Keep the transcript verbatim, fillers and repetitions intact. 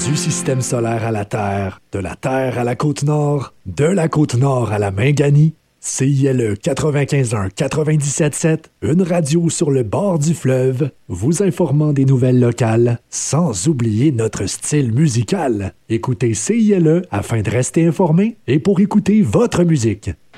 Du système solaire à la Terre, de la Terre à la Côte-Nord, de la Côte-Nord à la Minganie, C I L E quatre-vingt-quinze un quatre-vingt-dix-sept sept, une radio sur le bord du fleuve, vous informant des nouvelles locales, sans oublier notre style musical. Écoutez C I L E afin de rester informé et pour écouter votre musique.